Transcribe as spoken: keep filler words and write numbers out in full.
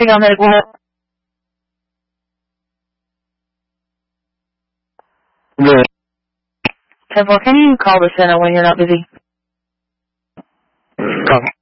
Take on medical help. Good. ten four, can you call the center when you're not busy? Copy.